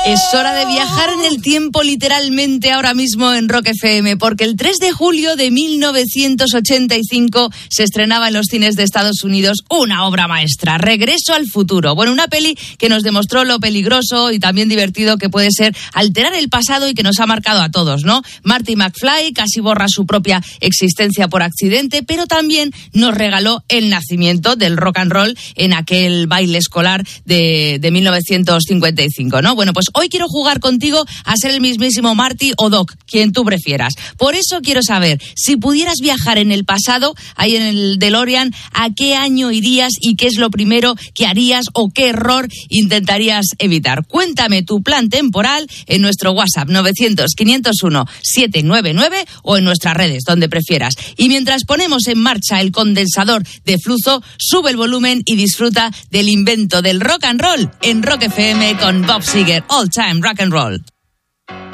Es hora de viajar en el tiempo literalmente ahora mismo en Rock FM, porque el 3 de julio de 1985 se estrenaba en los cines de Estados Unidos una obra maestra, Regreso al futuro. Bueno, una peli que nos demostró lo peligroso y también divertido que puede ser alterar el pasado y que nos ha marcado a todos, ¿no? Marty McFly casi borra su propia existencia por accidente, pero también nos regaló el nacimiento del rock and roll en aquel baile escolar de 1955, ¿no? Bueno, pues hoy quiero jugar contigo a ser el mismísimo Marty o Doc, quien tú prefieras. Por eso quiero saber, si pudieras viajar en el pasado, ahí en el DeLorean, ¿a qué año irías y qué es lo primero que harías o qué error intentarías evitar? Cuéntame tu plan temporal en nuestro WhatsApp 900-501-799 o en nuestras redes, donde prefieras. Y mientras ponemos en marcha el condensador de flujo, sube el volumen y disfruta del invento del rock and roll en Rock FM con Bob Seger. All Time Rock and Roll.